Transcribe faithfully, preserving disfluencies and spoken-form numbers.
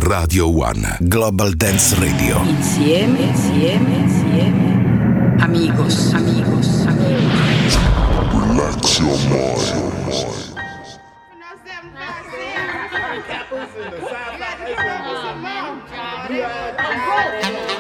Radio One Global Dance Radio. Insieme, insieme, insieme. Amigos, amigos, amigos. Relax your mind. I'm broke.